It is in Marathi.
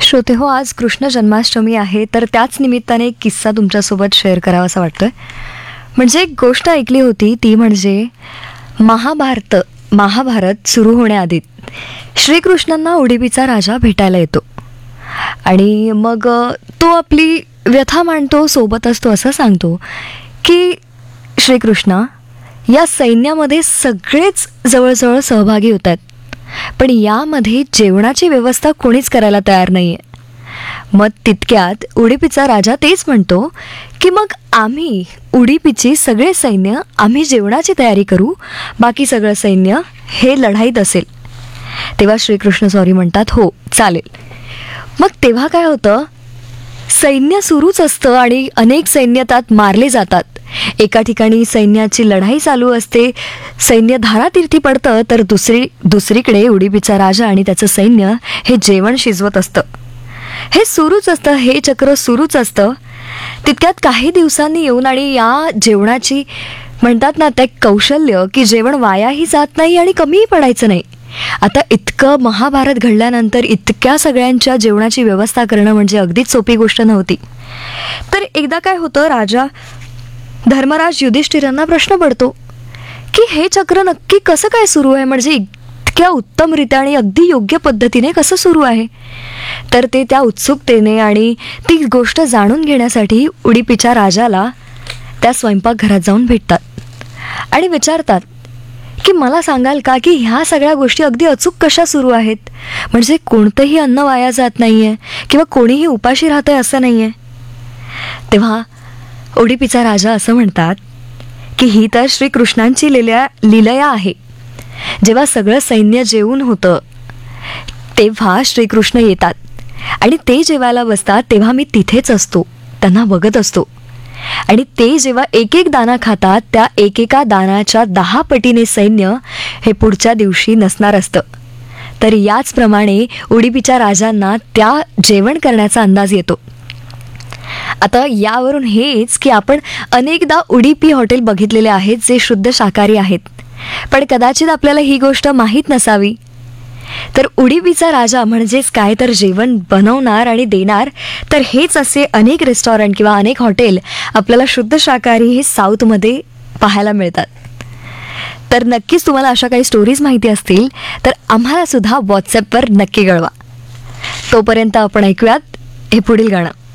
श्रोते हो, आज कृष्ण जन्माष्टमी आहे, तर त्याच निमित्ताने एक किस्सा तुमच्यासोबत शेअर करावा असं वाटतोय. म्हणजे एक गोष्ट ऐकली होती, ती म्हणजे महाभारत सुरू होण्याआधी श्रीकृष्णांना उडुपीचा राजा भेटायला येतो आणि मग तो आपली व्यथा मांडतो, सोबत असतो, असं सांगतो की श्रीकृष्णा, या सैन्यामध्ये सगळेच जवळजवळ सहभागी होत आहेत, पण यामध्ये जेवणाची व्यवस्था कोणीच करायला तयार नाही आहे. मग तितक्यात उडुपीचा राजा तेच म्हणतो की मग आम्ही उडुपीची सगळे सैन्य आम्ही जेवणाची तयारी करू, बाकी सगळं सैन्य हे लढाईत असेल. तेव्हा श्रीकृष्ण सॉरी म्हणतात, हो चालेल. मग तेव्हा काय होतं, सैन्य सुरूच असतं आणि अनेक सैन्य त्यात मारले जातात. एका ठिकाणी सैन्याची लढाई चालू असते, सैन्य धारातीर्थी पडतं, तर दुसरीकडे उडुपीचा राजा आणि त्याचं सैन्य हे जेवण शिजवत असतं. हे सुरूच असतं, हे चक्र सुरूच असतं. तितक्यात काही दिवसांनी येऊन आणि या जेवणाची म्हणतात ना, ते कौशल्य की जेवण वायाही जात नाही आणि कमीही पडायचं नाही. आता इतकं महाभारत घडल्यानंतर इतक्या सगळ्यांच्या जेवणाची व्यवस्था करणं म्हणजे अगदीच सोपी गोष्ट नव्हती. तर एकदा काय होतं, राजा धर्मराज युधिष्ठिरांना प्रश्न पडतो की हे चक्र नक्की कसं काय सुरू आहे, म्हणजे इतक्या उत्तमरित्या आणि अगदी योग्य पद्धतीने कसं सुरू आहे. तर ते त्या उत्सुकतेने आणि ती गोष्ट जाणून घेण्यासाठी उडुपीच्या राजाला त्या स्वयंपाकघरात जाऊन भेटतात आणि विचारतात की मला सांगाल का की ह्या सगळ्या गोष्टी अगदी अचूक कशा सुरू आहेत, म्हणजे कोणतंही अन्न वाया जात नाही आहे किंवा कोणीही उपाशी राहतं आहे असं नाही आहे. तेव्हा उडुपीचा राजा असं म्हणतात की ही तर श्रीकृष्णांची लीलया आहे. जेव्हा सगळं सैन्य जेवून होतं तेव्हा श्रीकृष्ण येतात आणि ते जेवायला बसतात, तेव्हा मी तिथेच असतो, त्यांना बघत असतो. आणि ते जेव्हा एक एक दाणा खातात, त्या एकेका दाण्याच्या 10 पटीने सैन्य हे पुढच्या दिवशी नसणार असतं. तर याचप्रमाणे उडुपीच्या राजांना त्या जेवण करण्याचा अंदाज येतो. आता यावरून हेच की आपण अनेकदा उडुपी हॉटेल बघितलेले आहेत जे शुद्ध शाकाहारी आहेत, पण कदाचित आपल्याला ही गोष्ट माहीत नसावी. तर उडुपीचा राजा म्हणजेच काय तर जेवण बनवणार आणि देणार, तर हेच असे अनेक रेस्टॉरंट किंवा अनेक हॉटेल आपल्याला शुद्ध शाकाहारी हे साऊथमध्ये पाहायला मिळतात. तर नक्कीच तुम्हाला अशा काही स्टोरीज माहिती असतील तर आम्हाला सुद्धा व्हॉट्सॲपवर नक्की कळवा. तोपर्यंत आपण ऐकूयात हे पुढील गाणं.